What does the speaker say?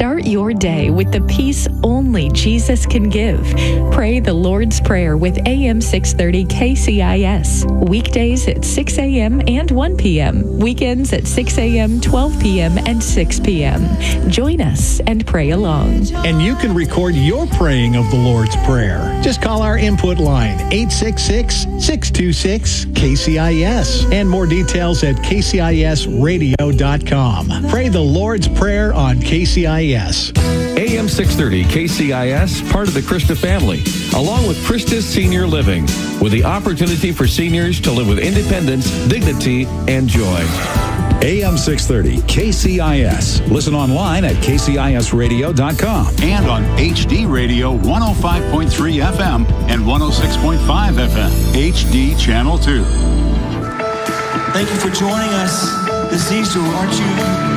Start your day with the peace only Jesus can give. Pray the Lord's Prayer with AM 630 KCIS. Weekdays at 6 a.m. and 1 p.m. Weekends at 6 a.m., 12 p.m., and 6 p.m. Join us and pray along. And you can record your praying of the Lord's Prayer. Just call our input line, 866-626-KCIS. And more details at kcisradio.com. Pray the Lord's Prayer on KCIS. AM 630 KCIS, part of the Krista family, along with Krista's Senior Living, with the opportunity for seniors to live with independence, dignity, and joy. AM 630 KCIS. Listen online at kcisradio.com. And on HD Radio 105.3 FM and 106.5 FM. HD Channel 2. Thank you for joining us this Easter. Aren't you